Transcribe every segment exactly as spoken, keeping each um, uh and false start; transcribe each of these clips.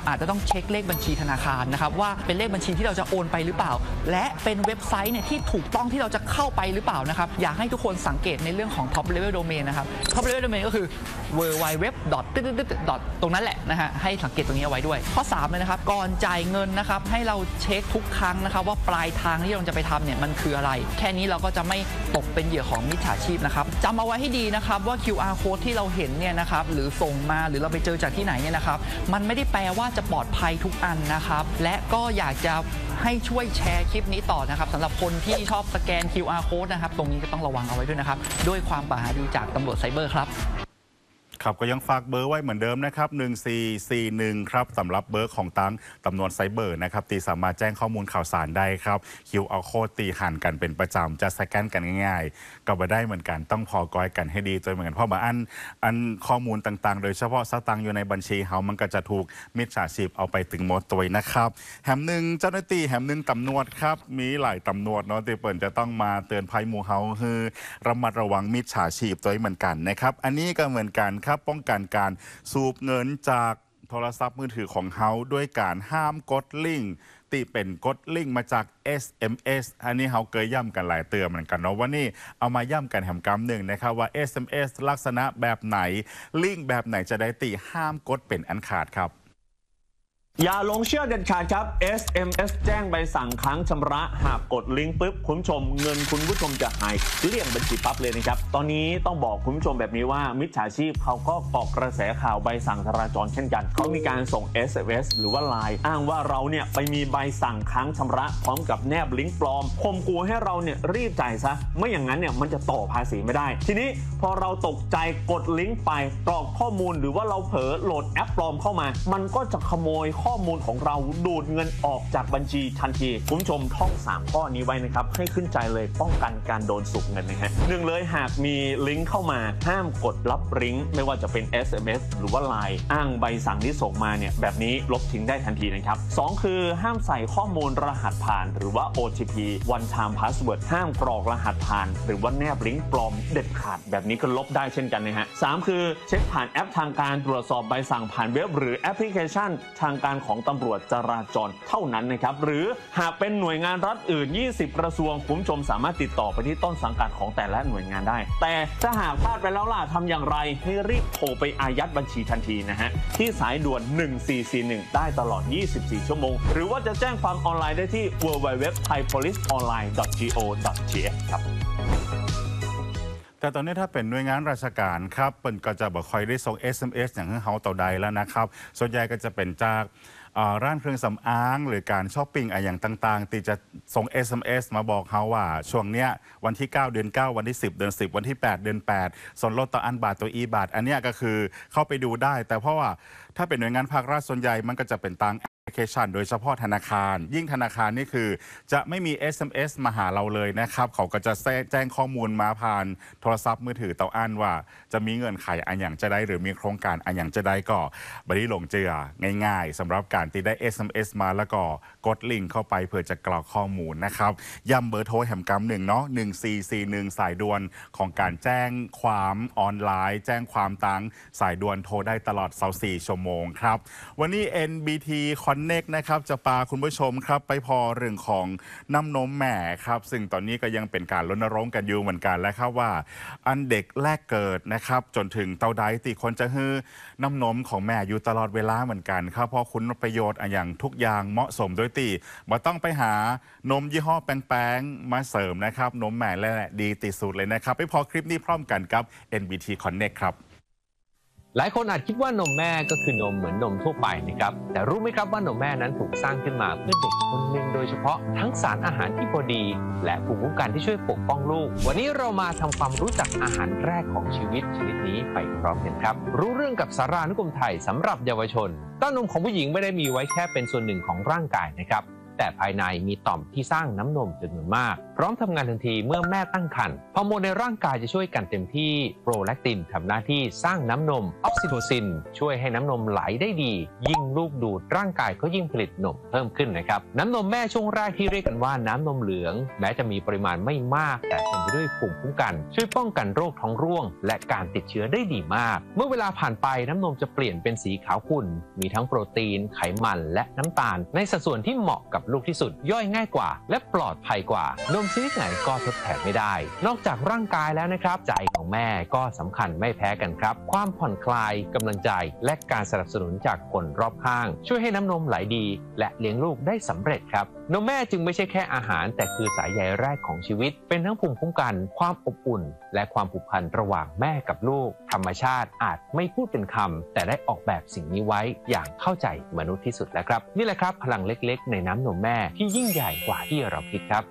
อาจจะต้องเช็คเลขบัญชีธนาคารนะครับว่าเป็นเลขบัญชีที่เราจะโอนไปหรือเปล่าและเป็นเว็บไซต์เนี่ยที่ถูกต้องที่เราจะเข้าไปหรือเปล่านะครับอยากให้ทุกคนสังเกตในเรื่องของ top level domain นะครับ top level domain ก็คือ ดับเบิลยู ดับเบิลยู ดับเบิลยู ดอท ตรงนั้นแหละนะฮะให้สังเกตตรงนี้เอาไว้ด้วยข้อสามเลยนะครับก่อนจ่ายเงินนะครับให้เราเช็คทุกครั้งนะครับว่าปลายทางที่เราจะไปทำเนี่ยมันคืออะไรแค่นี้เราก็จะไม่ตกเป็นเหยื่อของมิจฉาชีพนะครับจำเอาไว้ให้ดีนะครับว่า คิว อาร์ code ที่เราเห็นเนี่ยนะครับหรือส่งมาหรือเราไปเจอจากที่ไหนเนี่ยนะครับมันไม่ได้แปลว่าจะปลอดภัยทุกอันนะครับและก็อยากจะให้ช่วยแชร์คลิปนี้ต่อนะครับสำหรับคนที่ชอบสแกน คิว อาร์ code นะครับตรงนี้ก็ต้องระวังเอาไว้ด้วยนะครับด้วยความปรารถนาดีจากตำรวจไซเบอร์ครับครับก็ยังฝากเบอร์ไว้เหมือนเดิมนะครับหนึ่งสี่สี่หนึ่งครับสำหรับเบอร์ของตั้งตำรวจไซเบอร์นะครับตีสามารถแจ้งข้อมูลข่าวสารได้ครับ คิว อาร์ Code ตีหันกันเป็นประจำจะสแกนกันง่ายๆก็มาได้เหมือนกันต้องพอกอยกันให้ดีจนเหมือนกันเพราะบางอันอันข้อมูลต่างๆโดยเฉพาะสตังอยู่ในบัญชีเฮามันก็จะถูกมิจฉาชีพเอาไปถึงหมดตัวนะครับแหมหนึ่งเจ้าหน้าที่แหมหนึ่งตำรวจครับมีหลายตำรวจเนาะที่เปิดจะต้องมาเตือนภัยหมู่เฮาคือระมัดระวังมิจฉาชีพตัวเหมือนกันนะครับอันนี้ก็เหมือนกันครับป้องกันการสูบเงินจากโทรศัพท์มือถือของเฮาด้วยการห้ามกดลิงก์ที่เป็นกดลิงก์มาจาก เอส เอ็ม เอส อันนี้เฮาเคยย่ำกันหลายเตือนเหมือนกันเนาะว่านี่เอามาย่ำกันแหมกำหนึ่งนะครับว่า เอส เอ็ม เอส ลักษณะแบบไหนลิงก์แบบไหนจะได้ตีห้ามกดเป็นอันขาดครับอย่าลงเชื่อเด็ดขาดครับ เอส เอ็ม เอส แจ้งใบสั่งค้างชำระหากกดลิงก์ปุ๊บคุณผู้ชมเงินคุณผู้ชมจะหายเลี่ยงบัญชีปั๊บเลยนะครับตอนนี้ต้องบอกคุณผู้ชมแบบนี้ว่ามิจฉาชีพเขาก็เกาะกระแสข่าวใบสั่งจราจรเช่นกันเขามีการส่ง เอส เอ็ม เอส หรือว่า ไลน์ อ้างว่าเราเนี่ยไปมีใบสั่งค้างชำระพร้อมกับแนบลิงก์ปลอมข่มขู่ให้เราเนี่ยรีบจ่ายซะไม่อย่างนั้นเนี่ยมันจะต่อภาษีไม่ได้ทีนี้พอเราตกใจกดลิงก์ไปกรอกข้อมูลหรือว่าเราเผลอโหลดแอปปลอมเข้ามามันก็จะขโมยข้อมูลของเราดูดเงินออกจากบัญชีทันทีคุณผู้ชมท่องสามข้อนี้ไว้นะครับให้ขึ้นใจเลยป้องกันการโดนสูบเงินนะฮะหนึ่งเลยหากมีลิงก์เข้ามาห้ามกดรับลิงก์ไม่ว่าจะเป็น เอส เอ็ม เอส หรือว่า ไลน์ อ้างใบสั่งที่ส่งมาเนี่ยแบบนี้ลบทิ้งได้ทันทีนะครับสองคือห้ามใส่ข้อมูลรหัสผ่านหรือว่า โอ ที พี one time password ห้ามกรอกรหัสผ่านหรือว่าแนบลิงก์ปลอมเด็ดขาดแบบนี้ก็ลบได้เช่นกันนะฮะสามคือเช็คผ่านแอปทางการตรวจสอบใบสั่งผ่านเว็บหรือแอปพลิเคชันทางการของตำรวจจราจรเท่านั้นนะครับหรือหากเป็นหน่วยงานรัฐอื่นยี่สิบกระทรวงคุณผู้ชมสามารถติดต่อไปที่ต้นสังกัดของแต่ละหน่วยงานได้แต่ถ้าหากพลาดไปแล้วล่ะทำอย่างไรให้รีบโทรไปอายัดบัญชีทันทีนะฮะที่สายด่วนหนึ่งสี่สี่หนึ่งได้ตลอดยี่สิบสี่ชั่วโมงหรือว่าจะแจ้งความออนไลน์ได้ที่ ดับเบิลยู ดับเบิลยู ดับเบิลยู ดอท ไทยโพลิสออนไลน์ ดอท จี โอ ดอท ที เอช ครับแต่ตอนนี้ถ้าเป็นหน่วยงานราชการครับเปิ่นก็จะบอกคอยได้ส่ง เอส เอ็ม เอส อย่างเฮาต่อใดแล้วนะครับส่วนใหญ่ก็จะเป็นจากร้านเครื่องสำอางหรือการช้อปปิ้งอะไรอย่างต่างๆที่จะส่ง เอส เอ็ม เอส มาบอกเขาว่าช่วงเนี้ยวันที่เก้าเดือนเก้าวันที่สิบเดือนสิบวันที่แปดเดือนแปดส่วนลดต่ออันบาทตัวอีบาทอันเนี้ยก็คือเข้าไปดูได้แต่เพราะว่าถ้าเป็นหน่วยงานภาครัฐส่วนใหญ่มันก็จะเป็นตังแอปพลิเคชันโดยเฉพาะธนาคารยิ่งธนาคารนี่คือจะไม่มี เอส เอ็ม เอส มาหาเราเลยนะครับเขาก็จะแจ้งข้อมูลมาผ่านโทรศัพท์มือถือเตาอันว่าจะมีเงื่อนไขอันอย่างจะได้หรือมีโครงการอันอย่างจะได้ก็บริลงเจือง่ายๆสำหรับการที่ได้ เอส เอ็ม เอส มาแล้วก็กดลิงก์เข้าไปเพื่อจะกรอกข้อมูลนะครับย้ำเบอร์โทรแหมกำหนึ่งเนาะหนึ่งสี่สี่หนึ่งสายด่วนของการแจ้งความออนไลน์แจ้งความตังสายด่วนโทรได้ตลอดยี่สิบสี่ชั่วโมงครับวันนี้ เอ็น บี ที Connect นะครับจะพาคุณผู้ชมครับไปพอเรื่องของน้ำนมแม่ครับซึ่งตอนนี้ก็ยังเป็นการรณรงค์กันอยู่เหมือนกันแล้วครับว่าอันเด็กแรกเกิดนะครับจนถึงเตาใดที่คนจะฮื้อน้ำนมของแม่อยู่ตลอดเวลาเหมือนกันครับเพราะคุณประโยชน์อย่างทุกอย่างเหมาะสมโดยตีมาต้องไปหานมยี่ห้อแป้งๆมาเสริมนะครับนมแม่และดีติดสุดเลยนะครับไปพอคลิปนี้พร้อมกันครับ เอ็น บี ที Connect ครับหลายคนอาจคิดว่านมแม่ก็คือนมเหมือนนมทั่วไปนะครับแต่รู้ไหมครับว่านมแม่นั้นถูกสร้างขึ้นมาเพื่อเด็กคนหนึ่งโดยเฉพาะทั้งสารอาหารที่พอดีและภูมิคุ้มกันที่ช่วยปกป้องลูกวันนี้เรามาทำความรู้จักอาหารแรกของชีวิตชนิดนี้ไปพร้อมกันครับรู้เรื่องกับสารานุกรมไทยสำหรับเยาวชนเต้านมของผู้หญิงไม่ได้มีไว้แค่เป็นส่วนหนึ่งของร่างกายนะครับแต่ภายในมีต่อมที่สร้างน้ำนมจำนวนมากพร้อมทำงานทันทีเมื่อแม่ตั้งครรภ์ฮอร์โมนในร่างกายจะช่วยกันเต็มที่โปรแลคตินทำหน้าที่สร้างน้ำนมออกซิโทซินช่วยให้น้ำนมไหลได้ดียิ่งลูกดูดร่างกายก็ยิ่งผลิตนมเพิ่มขึ้นนะครับน้ำนมแม่ช่วงแรกที่เรียกกันว่าน้ำนมเหลืองแม้จะมีปริมาณไม่มากแต่เต็มไปด้วยภูมิคุ้มกันช่วยป้องกันโรคท้องร่วงและการติดเชื้อได้ดีมากเมื่อเวลาผ่านไปน้ำนมจะเปลี่ยนเป็นสีขาวขุ่นมีทั้งโปรตีนไขมันและน้ำตาลในสัดส่วนที่เหมาะกับลูกที่สุดย่อยง่ายกว่าและปลอดภัยกว่านมชนิดไหนก็ทดแทนไม่ได้นอกจากร่างกายแล้วนะครับใจของแม่ก็สำคัญไม่แพ้กันครับความผ่อนคลายกำลังใจและการสนับสนุนจากคนรอบข้างช่วยให้น้ำนมไหลดีและเลี้ยงลูกได้สำเร็จครับนมแม่จึงไม่ใช่แค่อาหารแต่คือสายใยแรกของชีวิตเป็นทั้งภูมิคุ้มกันความอบอุ่นและความผูกพันระหว่างแม่กับลูกธรรมชาติอาจไม่พูดเป็นคำแต่ได้ออกแบบสิ่งนี้ไว้อย่างเข้าใจมนุษย์ที่สุดแล้วครับนี่แหละครับพลังเล็กๆในน้ำนมแม่ที่ยิ่งใหญ่กว่าที่เราคิดครับ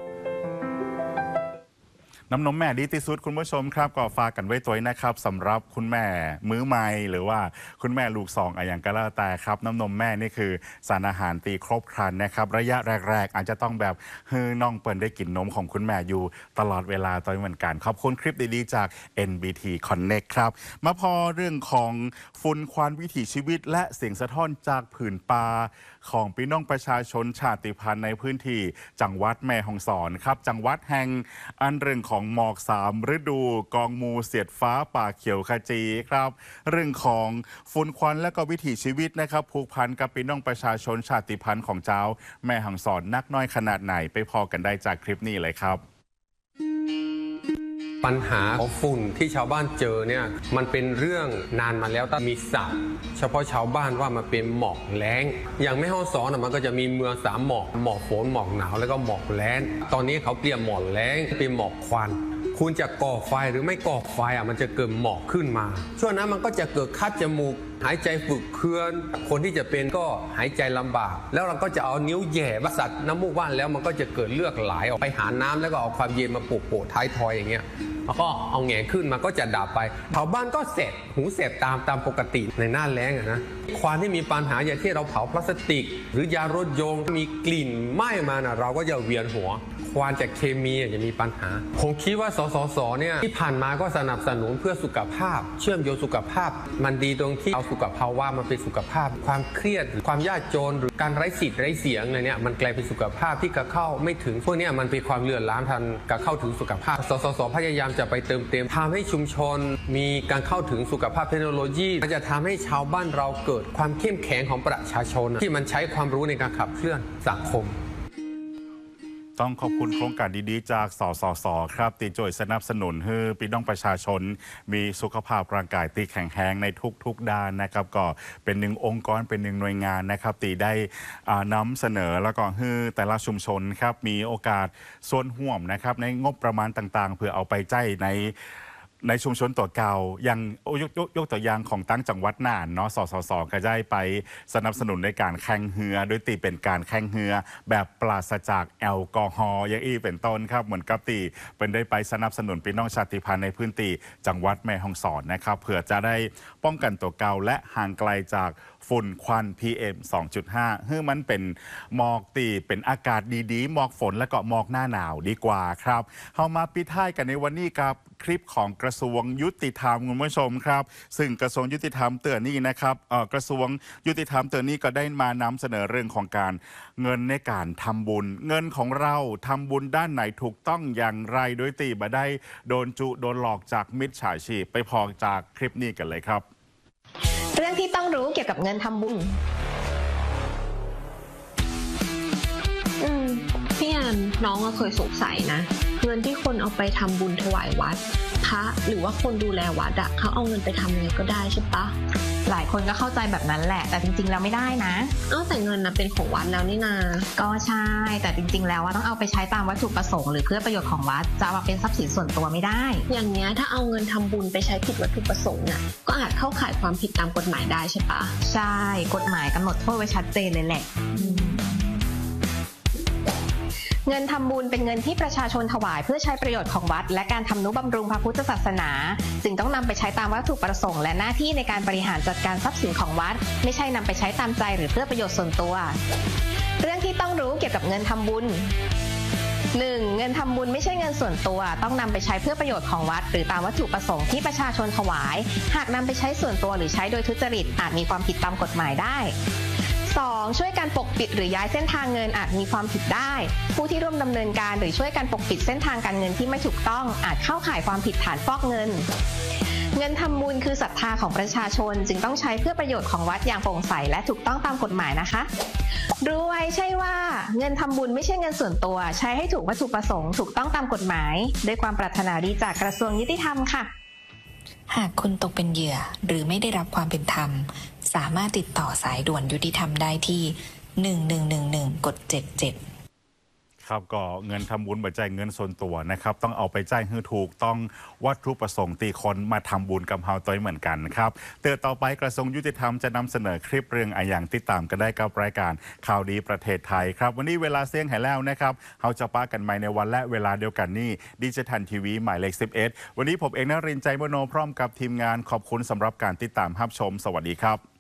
น้ำนมแม่ดีที่สุดคุณผู้ชมครับก็ฝากกันไว้ตัวนะครับสำหรับคุณแม่มื้อใหม่หรือว่าคุณแม่ลูกสองอะไรอย่างก็แล้วแต่ครับน้ำนมแม่นี่คือสารอาหารตีครบครันนะครับระยะแรกๆอาจจะต้องแบบเฮ้ยน้องเปิ่นได้กินนมของคุณแม่อยู่ตลอดเวลาตอนเหมือนกันขอบคุณคลิปดีๆจาก เอ็น บี ที Connect ครับมาพอเรื่องของฝุ่นควันวิถีชีวิตและเสียงสะท้อนจากผืนป่าของพี่น้องประชาชนชาติพันธุ์ในพื้นที่จังหวัดแม่ฮ่องสอนครับจังหวัดแห่งอันเรื่องของหมอกสามฤดูกองมูเสียดฟ้าป่าเขียวขจีครับเรื่องของฝุ่นควันและก็วิถีชีวิตนะครับผูกพันกับพี่น้องประชาชนชาติพันธุ์ของเจ้าแม่ฮ่องสอนนักน้อยขนาดไหนไปพอกันได้จากคลิปนี้เลยครับปัญหาของฝุ่นที่ชาวบ้านเจอเนี่ยมันเป็นเรื่องนานมาแล้วแต่มีศัพท์เฉพาะชาวบ้านว่ามันเป็นหมอกแล้งอย่างแม่ฮ่องสอนมันก็จะมีเมืองสามหมอกหมอกฝนหมอกหนาวแล้วก็หมอกแล้งตอนนี้เขาเปลี่ยนหมอกแล้งเป็นหมอกควันคุณจะก่อไฟหรือไม่ก่อไฟอ่ะมันจะเกิดหมอกขึ้นมาช่วงนั้นมันก็จะเกิดคัดจมูกหายใจฝึกเคลื่อนคนที่จะเป็นก็หายใจลำบากแล้วเราก็จะเอานิ้วแย่บัสัดน้ำมูกว่านแล้วมันก็จะเกิดเลือดไหลออกไปหาน้ำแล้วก็เอาความเย็นมาโปะโปะท้ายทอยอย่างเงี้ยแล้วก็เอาแหงขึ้นมาก็จะดับไปเผาบ้านก็เสร็จหูเสพตามตามปกติในหน้าแล้งนะควันที่มีปัญหาอย่างที่เราเผาพลาสติกหรือยารถยนต์มีกลิ่นไหม้มานะเราก็จะเวียนหัวควันจากเคมีจะมีปัญหาผมคิดว่าสสสเนี่ยที่ผ่านมาก็สนับสนุนเพื่อสุขภาพเชื่อมโยงสุขภาพมันดีตรงที่เอาสุขภาวะมาเป็นสุขภาพความเครียดหรือความยากจนหรือการไร้สิทธิ์ไร้เสียงอะไรเนี่ยมันกลายเป็นสุขภาพที่กระเข้าไม่ถึงพวกนี้มันเป็นความเลื่อนล้ำทันกระเข้าถึงสุขภาพสสสพยายามจะไปเติมเต็มทำให้ชุมชนมีการเข้าถึงสุขภาพเทคโนโลยีจะทำให้ชาวบ้านเราเกิดความเข้มแข็งของประชาชนที่มันใช้ความรู้ในการขับเคลื่อนสังคมต้องขอบคุณโครงการดีๆจากสสสครับตีจ่วยสนับสนุนให้พี่น้องประชาชนมีสุขภาพร่างกายตีแข็งแรงในทุกๆด้านนะครับก็เป็นหนึ่งองค์กรเป็นหนึ่งหน่วยงานนะครับตีได้นำเสนอแล้วก็ให้แต่ละชุมชนครับมีโอกาสส่วนห่วมนะครับในงบประมาณต่างๆเพื่อเอาไปใจในในชุมชนตัวเก่ายังยกยกยกตัวอย่างของตั้งจังหวัดน่านเนาะสสสก็ได้ไปสนับสนุนในการแข่งเรือโดยตีเป็นการแข่งเรือแบบปราศจากแอลกอฮอล์อย่างอี้เป็นต้นครับเหมือนกับตีเป็นได้ไปสนับสนุนพี่น้องชาติพันธุ์ในพื้นที่จังหวัดแม่ฮ่องสอนนะครับเพื่อจะได้ป้องกันตัวเก่าและห่างไกลจากฝุ่นควัน พี เอ็ม สองจุดห้า ให้มันเป็นหมอกตีเป็นอากาศดีๆหมอกฝนและก็หมอกหน้าหนาวดีกว่าครับเข้ามาปิดท้ายกันในวันนี้กับคลิปของกระทรวงยุติธรรมคุณผู้ชมครับซึ่งกระทรวงยุติธรรมเตือนนี้นะครับกระทรวงยุติธรรมเตือนนี้ก็ได้มานำเสนอเรื่องของการเงินในการทำบุญเงินของเราทำบุญด้านไหนถูกต้องอย่างไรโดยตีบ่ได้โดนจุโดนหลอกจากมิจฉาชีพไปพอจากคลิปนี้กันเลยครับเรื่องที่ต้องรู้เกี่ยวกับเงินทำบุญอืมพี่แอนน้องก็เคยสงสัยนะเงินที่คนเอาไปทำบุญถวายวัดพระหรือว่าคนดูแลวัดอะเขาเอาเงินไปทำอะไรก็ได้ใช่ปะหลายคนก็เข้าใจแบบนั้นแหละแต่จริงๆแล้วไม่ได้นะเอ้าแต่เงินนะเป็นของวัดแล้วนี่นาก็ใช่แต่จริงๆแล้วว่าต้องเอาไปใช้ตามวัตถุประสงค์หรือเพื่อประโยชน์ของวัดจะมาเป็นทรัพย์สินส่วนตัวไม่ได้อย่างเนี้ยถ้าเอาเงินทำบุญไปใช้ผิดวัตถุประสงค์เนี่ยก็อาจเข้าข่ายความผิดตามกฎหมายได้ใช่ปะใช่กฎหมายกำหนดโทษไว้ชัดเจนเลยแหละเงินทำบุญเป็นเงินที่ประชาชนถวายเพื่อใช้ประโยชน์ของวัดและการทำนุบำรุงพระพุทธศาสนาจึงต้องนำไปใช้ตามวัตถุประสงค์และหน้าที่ในการบริหารจัดการทรัพย์สินของวัดไม่ใช่นำไปใช้ตามใจหรือเพื่อประโยชน์ส่วนตัวเรื่องที่ต้องรู้เกี่ยวกับเงินทำบุญหนึ่ง เงินทำบุญไม่ใช่เงินส่วนตัวต้องนำไปใช้เพื่อประโยชน์ของวัดหรือตามวัตถุประสงค์ที่ประชาชนถวายหากนำไปใช้ส่วนตัวหรือใช้โดยทุจริตอาจมีความผิดตามกฎหมายได้ สอง ช่วยกันปกปิดหรือย้ายเส้นทางเงินอาจมีความผิดได้ผู้ที่ร่วมดำเนินการหรือช่วยกันปกปิดเส้นทางการเงินที่ไม่ถูกต้องอาจเข้าข่ายความผิดฐานฟอกเงินเงินทำบุญคือศรัทธาของประชาชนจึงต้องใช้เพื่อประโยชน์ของวัดอย่างโปร่งใสและถูกต้องตามกฎหมายนะคะรู้ไว้ใช่ว่าเงินทำบุญไม่ใช่เงินส่วนตัวใช้ให้ถูกวัตถุประสงค์ถูกต้องตามกฎหมายด้วยความปรารถนาดีจากกระทรวงยุติธรรมค่ะหากคุณตกเป็นเหยื่อหรือไม่ได้รับความเป็นธรรมสามารถติดต่อสายด่วนยุติธรรมได้ที่หนึ่งหนึ่งหนึ่งหนึ่งกดเจ็ดเจ็ดครับก็เงินทำบุญบัจจัยเงินส่วนตัวนะครับต้องเอาไปจ่ายให้ถูกต้องวัตถุประสงค์ตีคนมาทำบุญกับเฮาตัวเหมือนกันครับเตือนต่อไปกระทรวงยุติธรรมจะนำเสนอคลิปเรื่องอะอย่างติดตามกันได้กับรายการข่าวดีประเทศไทยครับวันนี้เวลาเสี่ยงหายแล้วนะครับเฮาจะป้ากันใหม่ในวันและเวลาเดียวกันนี่ดิจิทัลทีวีหมายเลขสิบเอ็ดวันนี้ผมเองนรินทร์ใจมโนพร้อมกับทีมงานขอบคุณสำหรับการติดตามรับชมสวัสดีครับ